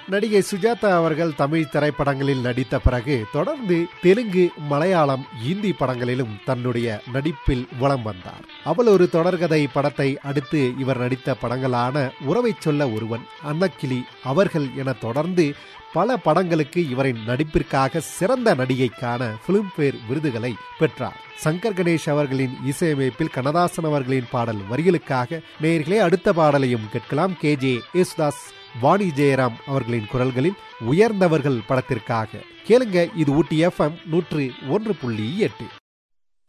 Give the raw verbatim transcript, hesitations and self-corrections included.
நடிகை சுஜாதா அவர்கள் தமிழ் திரைப்படங்களில் நடித்த பிறகு தொடர்ந்து தெலுங்கு, மலையாளம், இந்தி படங்களிலும் தன்னுடைய நடிப்பில் வலம் வந்தார். அவள் ஒரு தொடர்கதை படத்தை அடுத்து இவர் நடித்த படங்களான உறவை சொல்ல ஒருவன், அன்னக்கிளி, அவர்கள் என தொடர்ந்து பல படங்களுக்கு இவரின் நடிப்பிற்காக சிறந்த நடிகைக்கான பிலிம்பேர் விருதுகளை பெற்றார். சங்கர் கணேஷ் அவர்களின் இசையமைப்பில் கண்ணதாசன் அவர்களின் பாடல் வரிகளுக்காக நேயர்களே அடுத்த பாடலையும் கேட்கலாம். கே ஜே யேசுதாஸ், வாணி ஜெயராம் அவர்களின் குரல்களில் உயர்ந்தவர்கள் படத்திற்காக கேளுங்க. இது ஊட்டி எஃப் எம் நூற்று ஒன்று புள்ளி எட்டு.